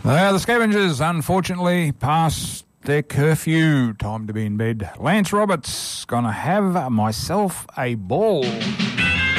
The Scavengers, unfortunately, past their curfew. Time to be in bed. Lance Roberts, gonna have myself a ball.